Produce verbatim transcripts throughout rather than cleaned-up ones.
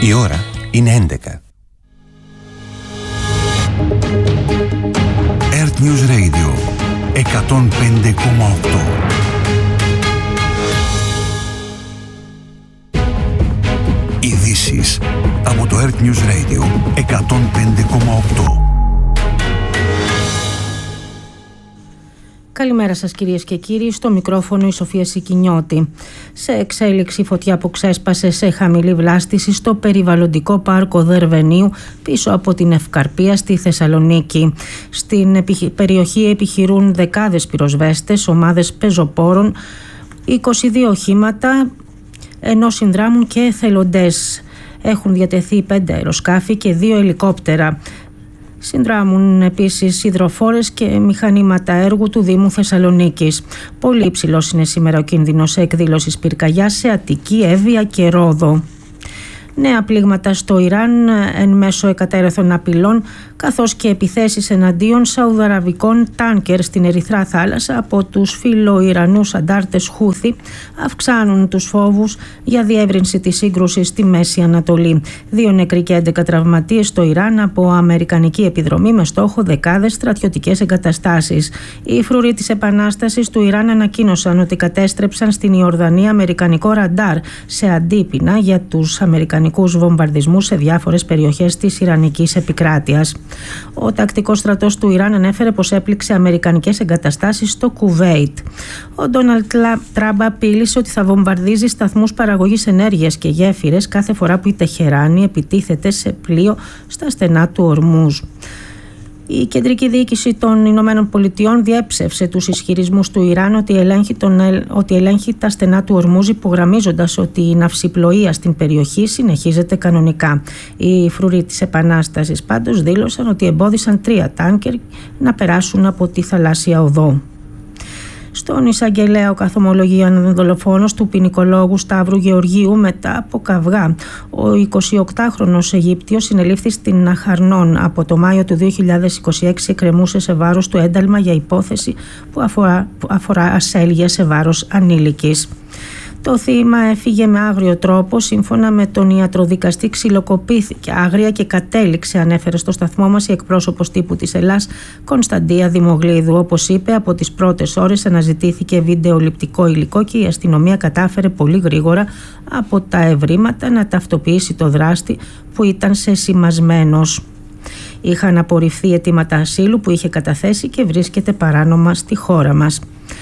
Η ώρα είναι έντεκα. Earth News Radio εκατόν πέντε κόμμα οκτώ. Ειδήσεις από το Earth News Radio εκατόν πέντε κόμμα οκτώ. Καλημέρα σας κυρίες και κύριοι, στο μικρόφωνο η Σοφία Σικινιώτη. Σε εξέλιξη φωτιά που ξέσπασε σε χαμηλή βλάστηση στο περιβαλλοντικό πάρκο Δερβενίου πίσω από την Ευκαρπία στη Θεσσαλονίκη. Στην επιχει... περιοχή επιχειρούν δεκάδες πυροσβέστες, ομάδες πεζοπόρων, είκοσι δύο οχήματα, ενώ συνδράμουν και εθελοντές. Έχουν διατεθεί πέντε αεροσκάφη και δύο ελικόπτερα. Συνδράμουν επίσης υδροφόρες και μηχανήματα έργου του Δήμου Θεσσαλονίκης. Πολύ υψηλός είναι σήμερα ο κίνδυνος εκδήλωσης πυρκαγιάς σε Αττική, Εύβοια και Ρόδο. Νέα πλήγματα στο Ιράν εν μέσω εκατέρωθων απειλών, καθώς και επιθέσεις εναντίον σαουδαραβικών τάνκερ στην Ερυθρά θάλασσα από τους φιλοϊρανούς αντάρτες Χούθι, αυξάνουν τους φόβους για διεύρυνση της σύγκρουσης στη Μέση Ανατολή. Δύο νεκροί και έντεκα τραυματίες στο Ιράν από αμερικανική επιδρομή με στόχο δεκάδες στρατιωτικές εγκαταστάσεις. Οι φρουροί της Επανάστασης του Ιράν ανακοίνωσαν ότι κατέστρεψαν στην Ιορδανία αμερικανικό ραντάρ σε αντίπεινα για τους αμερικανικούς βομβαρδισμούς σε διάφορες περιοχές της Ιρανικής επικράτειας. Ο τακτικός στρατός του Ιράν ανέφερε πως έπληξε αμερικανικές εγκαταστάσεις στο Κουβέιτ. Ο Ντόναλντ Τραμπ απείλησε ότι θα βομβαρδίζει σταθμούς παραγωγής ενέργειας και γέφυρες κάθε φορά που η Τεχεράνη επιτίθεται σε πλοίο στα στενά του Ορμούζ. Η κεντρική διοίκηση των Ηνωμένων Πολιτειών διέψευσε τους ισχυρισμούς του Ιράν ότι ελέγχει, τον, ότι ελέγχει τα στενά του Ορμούζ, υπογραμμίζοντας ότι η ναυσιπλοεία στην περιοχή συνεχίζεται κανονικά. Οι φρουροί της Επανάστασης πάντως δήλωσαν ότι εμπόδισαν τρία τάνκερ να περάσουν από τη θαλάσσια οδό. Στον εισαγγελέα ο καθομολογίων δολοφόνος του ποινικολόγου Σταύρου Γεωργίου μετά από καυγά. Ο εικοσιοκτάχρονος Αιγύπτιος συνελήφθη στην Αχαρνών. Από το Μάιο του δύο χιλιάδες είκοσι έξι εκκρεμούσε σε βάρος του ένταλμα για υπόθεση που αφορά, που αφορά ασέλγεια σε βάρος ανήλικης. Το θύμα έφυγε με άγριο τρόπο. Σύμφωνα με τον ιατροδικαστή, ξυλοκοπήθηκε άγρια και κατέληξε, ανέφερε στο σταθμό μας η εκπρόσωπος τύπου της Ελλάς, Κωνσταντία Δημογλίδου. Όπως είπε, από τις πρώτες ώρες αναζητήθηκε βιντεοληπτικό υλικό και η αστυνομία κατάφερε πολύ γρήγορα από τα ευρήματα να ταυτοποιήσει το δράστη, που ήταν σεσημασμένος. Είχαν απορριφθεί αιτήματα ασύλου που είχε καταθέσει και βρίσκεται παράνομα στη χώρα μας.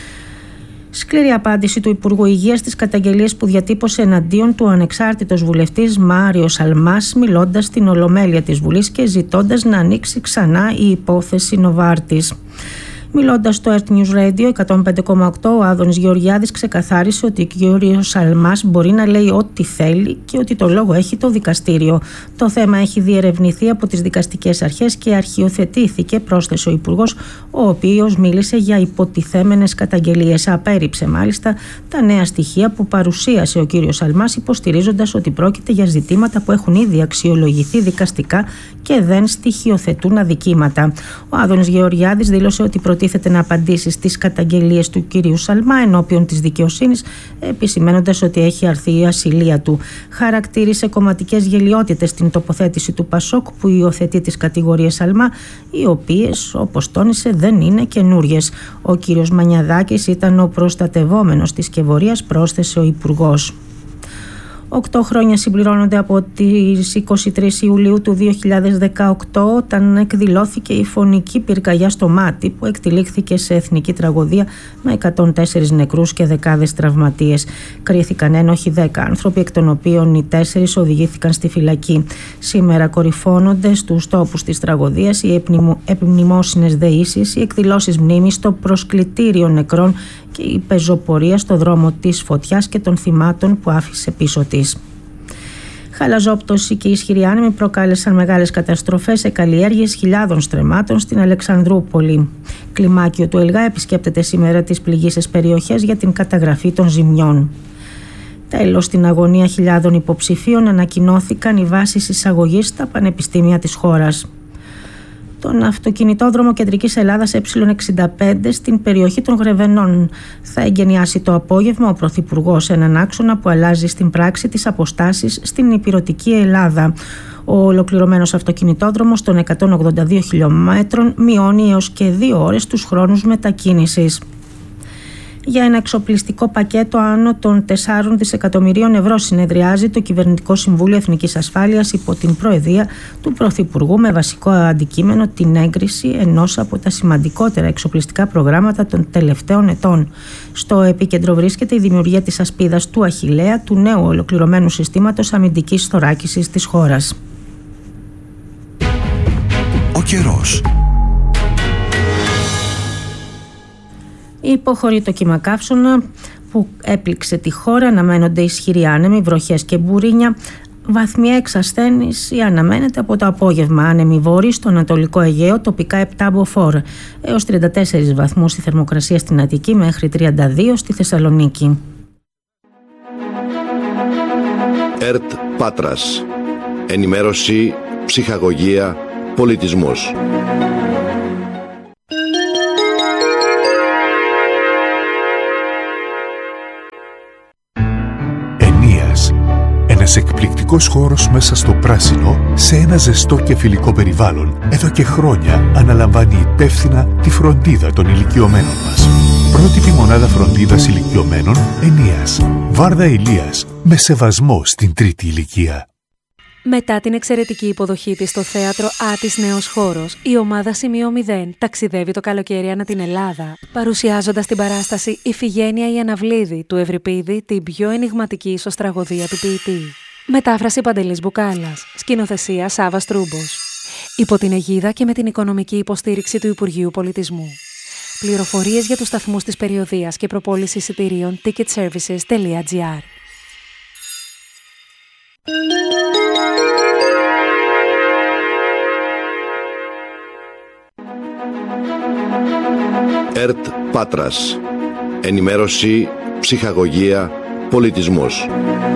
Σκληρή απάντηση του Υπουργού Υγείας στις καταγγελίες που διατύπωσε εναντίον του ανεξάρτητος βουλευτής Μάριος Αλμάς, μιλώντας στην Ολομέλεια της Βουλής και ζητώντας να ανοίξει ξανά η υπόθεση Νοβάρτης. Μιλώντας στο Earth News Radio εκατόν πέντε κόμμα οκτώ, ο Άδωνης Γεωργιάδης ξεκαθάρισε ότι ο κύριος Αλμάς μπορεί να λέει ό,τι θέλει και ότι το λόγο έχει το δικαστήριο. Το θέμα έχει διερευνηθεί από τις δικαστικές αρχές και αρχιοθετήθηκε, πρόσθεσε ο Υπουργός, ο οποίος μίλησε για υποτιθέμενες καταγγελίες. Απέρριψε μάλιστα τα νέα στοιχεία που παρουσίασε ο κύριος Αλμάς, υποστηρίζοντας ότι πρόκειται για ζητήματα που έχουν ήδη αξιολογηθεί δικαστικά και δεν στοιχειοθετούν αδικήματα. Ο Άδωνης Γεωργιάδης δήλωσε ότι προτίθεται να απαντήσει στις καταγγελίες του κυρίου Σαλμά ενώπιον της δικαιοσύνης, επισημαίνοντας ότι έχει αρθεί η ασυλία του. Χαρακτήρισε κομματικές γελοιότητες στην τοποθέτηση του Πασόκ, που υιοθετεί τις κατηγορίες Σαλμά, οι οποίες, όπως τόνισε, δεν είναι καινούριες. Ο κύριος Μανιαδάκης ήταν ο προστατευόμενος της Κεβορίας, πρόσθεσε ο Υπουργός. Οκτώ χρόνια συμπληρώνονται από τις είκοσι τρεις Ιουλίου του δύο χιλιάδες δεκαοκτώ, όταν εκδηλώθηκε η φωνική πυρκαγιά στο Μάτι, που εκτυλίχθηκε σε εθνική τραγωδία με εκατόν τέσσερις νεκρούς και δεκάδες τραυματίες. Κρίθηκαν ένοχοι δέκα άνθρωποι, εκ των οποίων οι τέσσερις οδηγήθηκαν στη φυλακή. Σήμερα κορυφώνονται στους τόπους της τραγωδίας οι επιμνημόσυνες δεήσεις, οι εκδηλώσεις μνήμης στο προσκλητήριο νεκρών και η πεζοπορία στο δρόμο της φωτιάς και των θυμάτων που άφησε πίσω της. Χαλαζόπτωση και ισχυροί άνεμοι προκάλεσαν μεγάλες καταστροφές σε καλλιέργειες χιλιάδων στρεμμάτων στην Αλεξανδρούπολη. Κλιμάκιο του ΕΛΓΑ επισκέπτεται σήμερα τις πληγείσες περιοχές για την καταγραφή των ζημιών. Τέλος, στην αγωνία χιλιάδων υποψηφίων ανακοινώθηκαν οι βάσεις εισαγωγής στα πανεπιστήμια της χώρας. τον αυτοκινητόδρομο Κεντρικής Ελλάδας Ε εξήντα πέντε στην περιοχή των Γρεβενών. Θα εγκαινιάσει το απόγευμα ο Πρωθυπουργός έναν άξονα που αλλάζει στην πράξη τις αποστάσεις στην ηπειρωτική Ελλάδα. Ο ολοκληρωμένος αυτοκινητόδρομος των εκατόν ογδόντα δύο χιλιόμετρων μειώνει έως και δύο ώρες τους χρόνους μετακίνησης. Για ένα εξοπλιστικό πακέτο άνω των τεσσάρων δισεκατομμυρίων ευρώ συνεδριάζει το Κυβερνητικό Συμβούλιο Εθνικής Ασφάλειας υπό την προεδρία του Πρωθυπουργού, με βασικό αντικείμενο την έγκριση ενός από τα σημαντικότερα εξοπλιστικά προγράμματα των τελευταίων ετών. Στο επίκεντρο βρίσκεται η δημιουργία της ασπίδας του Αχιλλέα, του νέου ολοκληρωμένου συστήματος αμυντικής θωράκισης της χώρας. Ο καιρός. Υποχωρεί το κύμα καύσωνα που έπληξε τη χώρα, αναμένονται ισχυροί άνεμοι, βροχές και μπουρίνια. Βαθμία εξασθένηση αναμένεται από το απόγευμα. Άνεμοι βόρειοι στο Ανατολικό Αιγαίο, τοπικά επτά μποφόρ, έως τριάντα τέσσερις βαθμούς η θερμοκρασία στην Αττική, μέχρι τριάντα δύο στη Θεσσαλονίκη. ΕΡΤ Πάτρας. Ενημέρωση, ψυχαγωγία, πολιτισμός. Ένας εκπληκτικός χώρος μέσα στο πράσινο, σε ένα ζεστό και φιλικό περιβάλλον, εδώ και χρόνια αναλαμβάνει υπεύθυνα τη φροντίδα των ηλικιωμένων μας. Πρότυπη μονάδα φροντίδας ηλικιωμένων Ενίας. Βάρδα Ηλίας, με σεβασμό στην τρίτη ηλικία. Μετά την εξαιρετική υποδοχή της στο θέατρο Άτης Νέος Χώρος, η ομάδα Σημείο μηδέν ταξιδεύει το καλοκαίρι ανά την Ελλάδα, παρουσιάζοντας την παράσταση «Ιφηγένεια η Αναβλίδη» του Ευρυπίδη, την πιο ενιγματική ισοστραγωδία του ποιητή. Μετάφραση Παντελής Μπουκάλας, σκηνοθεσία Σάββας Τρούμπος. Υπό την αιγίδα και με την οικονομική υποστήριξη του Υπουργείου Πολιτισμού. Πληροφορίες για τους σταθμούς της περιοδείας και προπόληση εισιτηρίων ticketservices τελεία gr. ΕΡΤ Πάτρας. Ενημέρωση, ψυχαγωγία, πολιτισμός.